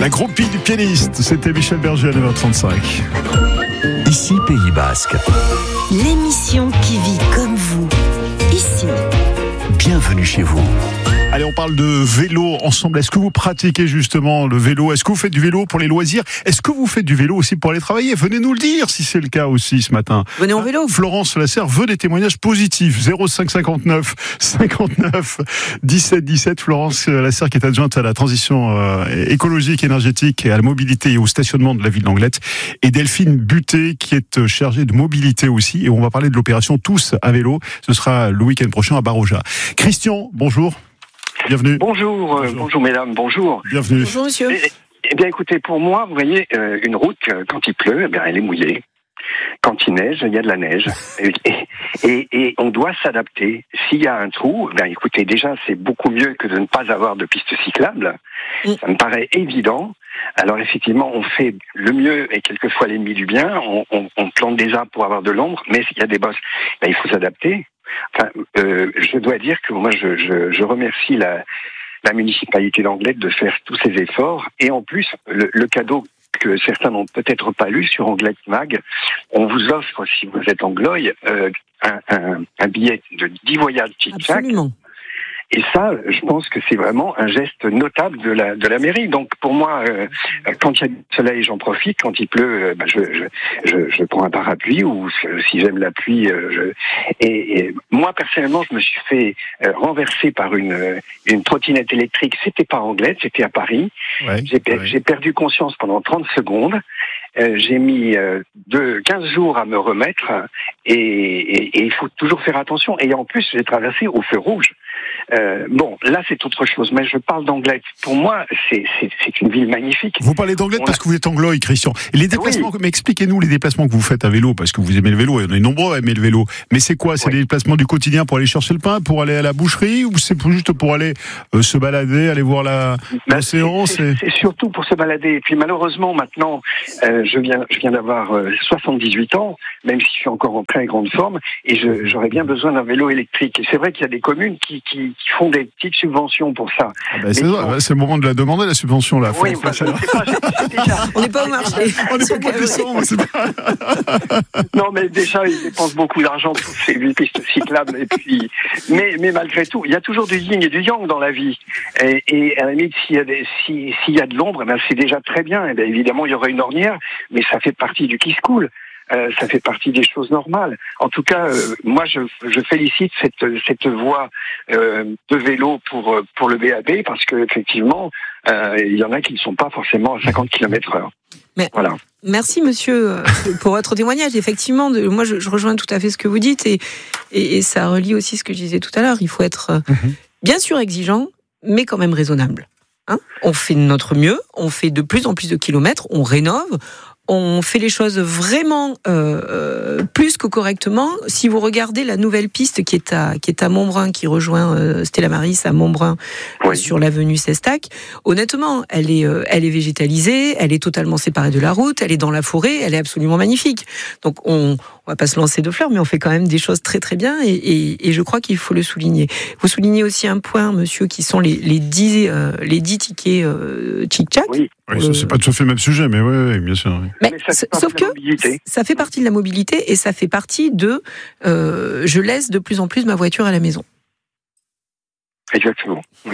La groupie du pianiste, c'était Michel Berger à 9h35. Ici Pays Basque. L'émission qui vit comme vous, ici. Bienvenue chez vous. Allez, on parle de vélo ensemble. Est-ce que vous pratiquez justement le vélo ? Est-ce que vous faites du vélo pour les loisirs ? Est-ce que vous faites du vélo aussi pour aller travailler ? Venez nous le dire si c'est le cas aussi ce matin. Venez en vélo. Florence Lasserre veut des témoignages positifs. 05 59 59 17 17. Florence Lasserre qui est adjointe à la transition écologique, énergétique et à la mobilité et au stationnement de la ville d'Anglet. Et Delphine Buté qui est chargée de mobilité aussi. Et on va parler de l'opération Tous à vélo. Ce sera le week-end prochain à Baroja. Christian, bonjour. Bienvenue. Bonjour mesdames, bonjour. Bienvenue. Bonjour monsieur. Eh bien écoutez, pour moi, vous voyez, une route, quand il pleut, eh bien, elle est mouillée. Quand il neige, il y a de la neige. Et on doit s'adapter. S'il y a un trou, eh bien écoutez, déjà c'est beaucoup mieux que de ne pas avoir de piste cyclable. Ça me paraît évident. Alors effectivement, on fait le mieux et quelquefois l'ennemi du bien. On plante des arbres pour avoir de l'ombre, mais s'il y a des bosses, ben, il faut s'adapter. Enfin, je dois dire que moi, je remercie la municipalité d'Anglet de faire tous ces efforts. Et en plus, le cadeau que certains n'ont peut-être pas lu sur Anglet Mag, on vous offre, si vous êtes angloï, un billet de 10 voyages Tic-Tac. Absolument. Et ça, je pense que c'est vraiment un geste notable de la mairie. Donc pour moi, quand il y a du soleil, j'en profite. Quand il pleut, je prends un parapluie ou si j'aime la pluie, et moi personnellement, je me suis fait renverser par une trottinette électrique. C'était pas Anglet, c'était à Paris. Ouais, j'ai perdu conscience pendant 30 secondes. J'ai mis 15 jours à me remettre et il faut toujours faire attention. Et en plus, j'ai traversé au feu rouge. Bon, là c'est autre chose, mais je parle d'Anglet. Pour moi, c'est une ville magnifique. Vous parlez d'Anglet parce que vous êtes angloï, Christian. Et les déplacements, mais expliquez-nous les déplacements que vous faites à vélo, parce que vous aimez le vélo, et on est nombreux à aimer le vélo. Mais c'est quoi ? C'est des déplacements du quotidien pour aller chercher le pain, pour aller à la boucherie, ou c'est juste pour aller se balader, aller voir l'océan ? C'est surtout pour se balader. Et puis malheureusement maintenant, je viens d'avoir 78 ans, même si je suis encore en très grande forme, et j'aurais bien besoin d'un vélo électrique. Et c'est vrai qu'il y a des communes qui font des petites subventions pour ça. Ah ben c'est le moment de la demander, la subvention là. Oui, on n'est pas au marché. On n'est pas au décembre. Non, mais déjà, ils dépensent beaucoup d'argent pour ces pistes cyclables. Et puis, mais malgré tout, il y a toujours du yin et du yang dans la vie. Et à la limite, s'il y a de l'ombre, ben c'est déjà très bien. Et bien évidemment, il y aura une ornière, mais ça fait partie du qui se coule. Ça fait partie des choses normales. En tout cas, moi, je félicite cette voie de vélo pour le BAB parce que effectivement, il y en a qui ne sont pas forcément à 50 km/h. Mais voilà. Merci monsieur pour votre témoignage. Effectivement, moi, je rejoins tout à fait ce que vous dites et ça relie aussi ce que je disais tout à l'heure. Il faut être bien sûr exigeant, mais quand même raisonnable. Hein ? On fait de notre mieux, on fait de plus en plus de kilomètres, on rénove. On fait les choses vraiment plus que correctement. Si vous regardez la nouvelle piste qui est à Montbrun, qui rejoint Stella Maris à Montbrun sur l'avenue Sestac, honnêtement, elle est végétalisée, elle est totalement séparée de la route, elle est dans la forêt, elle est absolument magnifique. Donc on va pas se lancer de fleurs, mais on fait quand même des choses très très bien et je crois qu'il faut le souligner. Vous soulignez aussi un point, monsieur, qui sont les 10 tickets Tic-Tac. Oui, ça, c'est pas tout à fait le même sujet, mais oui, bien sûr. Oui. Mais sauf que ça fait partie de la mobilité et ça fait partie de je laisse de plus en plus ma voiture à la maison. Exactement. Oui.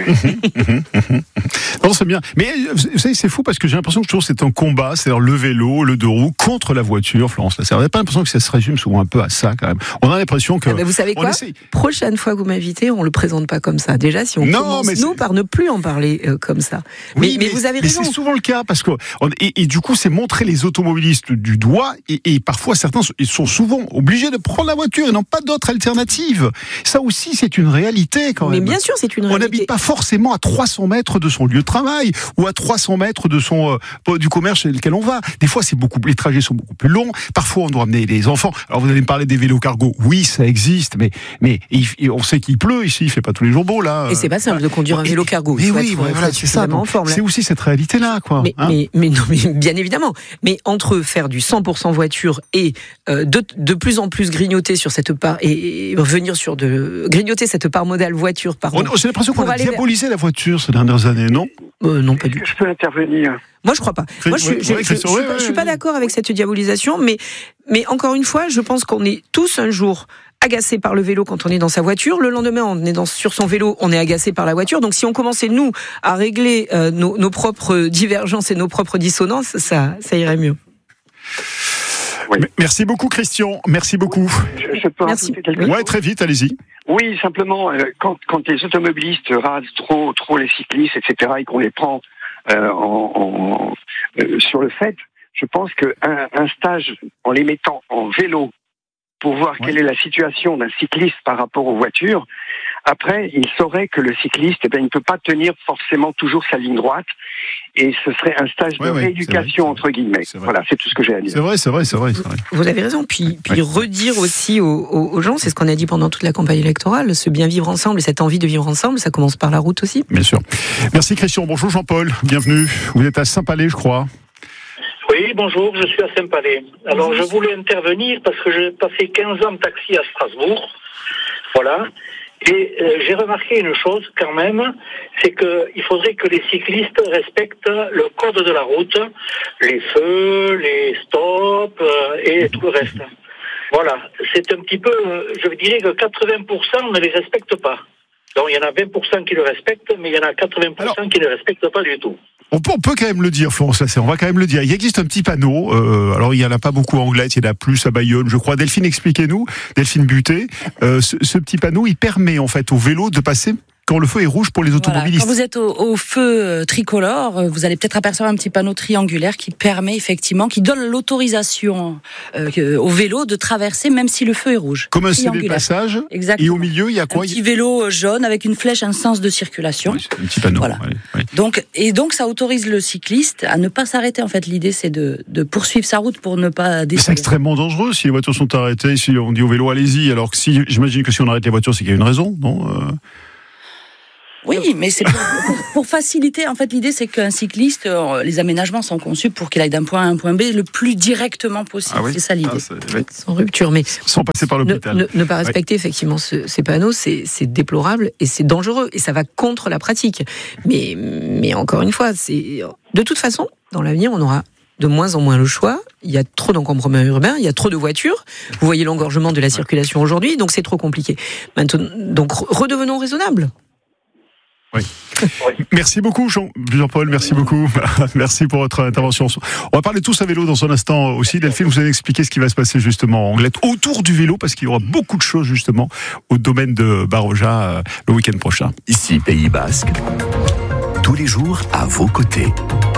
Non, c'est bien. Mais vous savez, c'est fou parce que j'ai l'impression que toujours c'est un combat, c'est-à-dire le vélo, le deux roues contre la voiture, Florence Lasserre. Vous n'avez pas l'impression que ça se résume souvent un peu à ça quand même. On a l'impression que. Vous savez quoi ? Prochaine fois que vous m'invitez, on le présente pas comme ça. Déjà, si on commence nous par ne plus en parler comme ça. Oui, mais vous avez raison. Mais c'est souvent le cas parce que et du coup, c'est montrer les automobilistes du doigt et parfois certains ils sont souvent obligés de prendre la voiture et n'ont pas d'autre alternative. Ça aussi, c'est une réalité quand même. Mais bien sûr, c'est une réalité. On n'habite pas forcément à 300 mètres de son lieu de travail ou à 300 mètres de du commerce chez lequel on va. Des fois, les trajets sont beaucoup plus longs. Parfois, on doit amener les enfants. Alors, vous allez me parler des vélos cargo. Oui, ça existe, mais on sait qu'il pleut ici. Il fait pas tous les jours beau là. Et c'est pas simple de conduire un vélo cargo. Mais oui, voilà, c'est ça. C'est aussi cette réalité-là, quoi. Mais bien évidemment. Mais entre faire du 100% voiture et de plus en plus grignoter sur cette part et revenir sur grignoter cette part modale voiture, pardon. J'ai l'impression qu'on Pour a aller vers- diabolisé la voiture ces dernières années, non? Non, pas Est-ce du que tout. je peux intervenir? Moi, je crois pas. Moi, je suis pas d'accord avec cette diabolisation, mais encore une fois, je pense qu'on est tous un jour agacés par le vélo quand on est dans sa voiture. Le lendemain, on est sur son vélo, on est agacé par la voiture. Donc, si on commençait, nous, à régler nos propres divergences et nos propres dissonances, ça irait mieux. Oui. Merci beaucoup, Christian. Merci beaucoup. Je peux Merci. rajouter quelque chose? Ouais, très vite, allez-y. Oui, simplement, quand les automobilistes rasent trop les cyclistes, etc., et qu'on les prend sur le fait, je pense qu'un stage en les mettant en vélo pour voir quelle est la situation d'un cycliste par rapport aux voitures, après, il saurait que le cycliste, il ne peut pas tenir forcément toujours sa ligne droite, et ce serait un stage de rééducation, entre guillemets. Voilà, c'est tout ce que j'ai à dire. C'est vrai. Vous avez raison. Puis redire aussi aux gens, c'est ce qu'on a dit pendant toute la campagne électorale, ce bien vivre ensemble et cette envie de vivre ensemble, ça commence par la route aussi. Bien sûr. Merci, Christian. Bonjour, Jean-Paul. Bienvenue. Vous êtes à Saint-Palais, je crois. Oui, bonjour, je suis à Saint-Palais. Alors, je voulais intervenir parce que j'ai passé 15 ans de taxi à Strasbourg. Voilà. Et j'ai remarqué une chose quand même, c'est qu'il faudrait que les cyclistes respectent le code de la route, les feux, les stops et tout le reste. Voilà. C'est un petit peu, je dirais que 80% ne les respectent pas. Donc il y en a 20% qui le respectent, mais il y en a 80% qui ne respectent pas du tout. On peut quand même le dire, Florence Lasserre, on va quand même le dire. Il existe un petit panneau, alors il n'y en a pas beaucoup en Angleterre, il y en a plus à Bayonne, je crois. Delphine, expliquez-nous, Delphine Buté, ce petit panneau, il permet en fait au vélo de passer quand le feu est rouge pour les automobilistes. Quand vous êtes au feu tricolore, vous allez peut-être apercevoir un petit panneau triangulaire qui permet effectivement, qui donne l'autorisation au vélo de traverser même si le feu est rouge. Comme un CV de passage. Exactement. Et au milieu, il y a quoi? Un petit vélo jaune avec une flèche, un sens de circulation. Oui, c'est un petit panneau. Voilà. Oui. Donc ça autorise le cycliste à ne pas s'arrêter. En fait, l'idée c'est de poursuivre sa route pour ne pas décider. C'est extrêmement dangereux si les voitures sont arrêtées, si on dit au vélo allez-y, alors que j'imagine que si on arrête les voitures, c'est qu'il y a une raison, non? Oui, mais c'est pour faciliter. En fait, l'idée, c'est qu'un cycliste, les aménagements sont conçus pour qu'il aille d'un point A à un point B le plus directement possible. Ah oui. C'est ça l'idée. Sans rupture, mais sans passer par l'hôpital. Ne pas respecter effectivement ces panneaux, c'est déplorable et c'est dangereux et ça va contre la pratique. Mais encore une fois, de toute façon, dans l'avenir, on aura de moins en moins le choix. Il y a trop d'encombrements urbains, il y a trop de voitures. Vous voyez l'engorgement de la circulation aujourd'hui, donc c'est trop compliqué. Maintenant, donc redevenons raisonnables. Oui. Merci beaucoup Jean-Paul, merci beaucoup. Merci pour votre intervention. On va parler tous à vélo dans un instant aussi. Delphine, vous allez expliquer ce qui va se passer justement en Angleterre autour du vélo, parce qu'il y aura beaucoup de choses justement au domaine de Baroja le week-end prochain. Ici Pays Basque, tous les jours à vos côtés.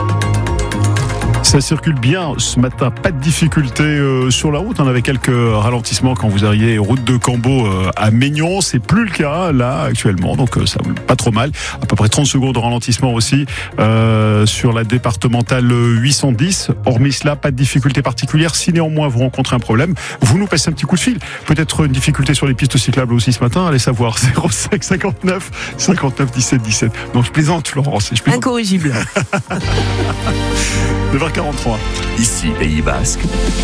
Ça circule bien ce matin, pas de difficulté sur la route. On avait quelques ralentissements quand vous arriviez route de Cambo à Maignan. C'est plus le cas là actuellement, donc ça roule pas trop mal. À peu près 30 secondes de ralentissement aussi sur la départementale 810. Hormis cela, pas de difficulté particulière. Si néanmoins vous rencontrez un problème, vous nous passez un petit coup de fil. Peut-être une difficulté sur les pistes cyclables aussi ce matin. Allez savoir. 05 59 59 17 17. Donc je plaisante, Florence. Incorrigible. 9h43. Ici Pays Basque.